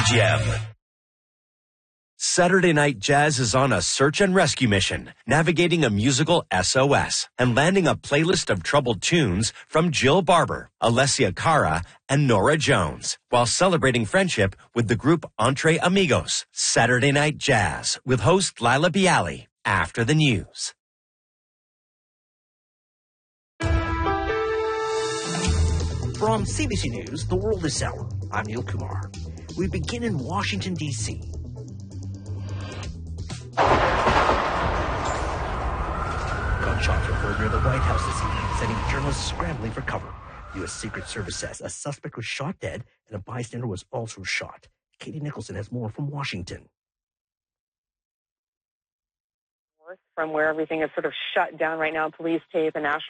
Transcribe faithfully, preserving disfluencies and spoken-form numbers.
G M. Saturday Night Jazz is on a search and rescue mission, navigating a musical S O S and landing a playlist of troubled tunes from Jill Barber, Alessia Cara, and Nora Jones, while celebrating friendship with the group Entre Amigos. Saturday Night Jazz with host Lila Bialy after the news. From C B C News, The World This Hour, I'm Neil Kumar. We begin in Washington, D C Gunshots were heard near the White House this evening, sending journalists scrambling for cover. The U S Secret Service says a suspect was shot dead and a bystander was also shot. Katie Nicholson has more from Washington. From where everything is sort of shut down right now, police tape and national